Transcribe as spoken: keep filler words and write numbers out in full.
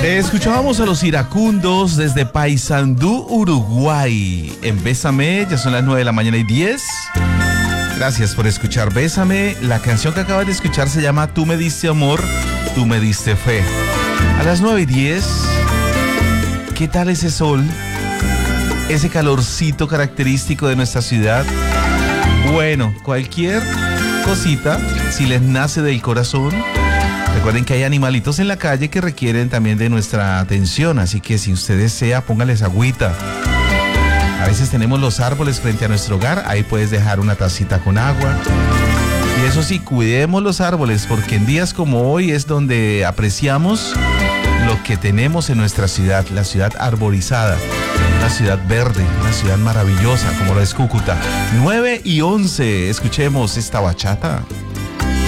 Escuchábamos a los iracundos desde Paysandú, Uruguay. En Bésame, ya son las nueve de la mañana y diez. Gracias por escuchar Bésame. La canción que acabas de escuchar se llama Tú me diste amor, tú me diste fe. A las nueve y diez, ¿qué tal ese sol? Ese calorcito característico de nuestra ciudad. Bueno, cualquier cosita, si les nace del corazón. Recuerden que hay animalitos en la calle que requieren también de nuestra atención, así que si usted desea, póngales agüita. A veces tenemos los árboles frente a nuestro hogar, ahí puedes dejar una tacita con agua. Y eso sí, cuidemos los árboles, porque en días como hoy es donde apreciamos lo que tenemos en nuestra ciudad, la ciudad arborizada, una ciudad verde, una ciudad maravillosa como lo es Cúcuta. nueve y once, escuchemos esta bachata.